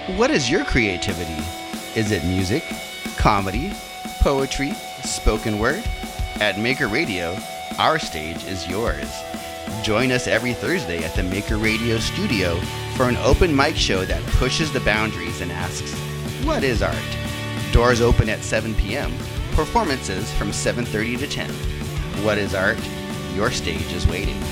What is your creativity? Is it music, comedy, poetry, spoken word? At Maker Radio, our stage is yours. Join us every Thursday at the Maker Radio studio for an open mic show that pushes the boundaries and asks, what is art? Doors open at 7 p.m. Performances from 7:30 to 10. What is art? Your stage is waiting.